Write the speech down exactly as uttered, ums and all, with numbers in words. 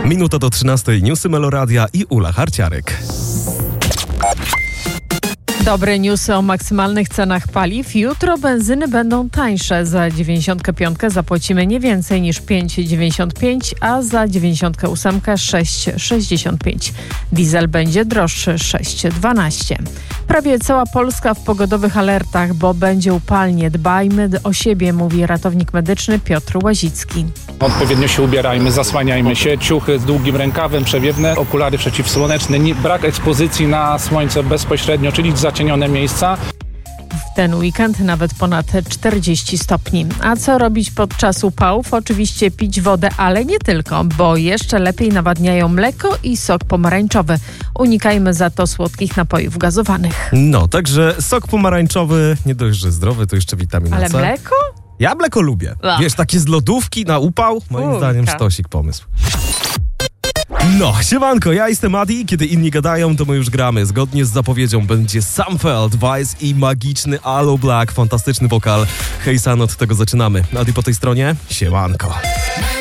Minuta do trzynastej, newsy Meloradia i Ula Harciarek. Dobre newsy o maksymalnych cenach paliw. Jutro benzyny będą tańsze. Za dziewięćdziesiątkę pięć zapłacimy nie więcej niż pięć dziewięćdziesiąt pięć, a za dziewięćdziesiątkę osiem sześć sześćdziesiąt pięć. Diesel będzie droższy sześć dwanaście. Prawie cała Polska w pogodowych alertach, bo będzie upalnie. Dbajmy o siebie, mówi ratownik medyczny Piotr Łazicki. Odpowiednio się ubierajmy, zasłaniajmy się, ciuchy z długim rękawem, przewiewne, okulary przeciwsłoneczne, nie, brak ekspozycji na słońce bezpośrednio, czyli zacienione miejsca. W ten weekend nawet ponad czterdzieści stopni. A co robić podczas upałów? Oczywiście pić wodę, ale nie tylko, bo jeszcze lepiej nawadniają mleko i sok pomarańczowy. Unikajmy za to słodkich napojów gazowanych. No, także sok pomarańczowy, nie dość, że zdrowy, to jeszcze witamina Ale C. mleko? Ja mleko lubię. Ach. Wiesz, takie z lodówki na upał, moim Furka. zdaniem sztosik pomysł. No, siemanko, ja jestem Adi. Kiedy inni gadają, to my już gramy. Zgodnie z zapowiedzią będzie Sam Feld, Vice i magiczny Aloe Blacc. Fantastyczny wokal. Hej San, od tego zaczynamy. Adi po tej stronie, siemanko.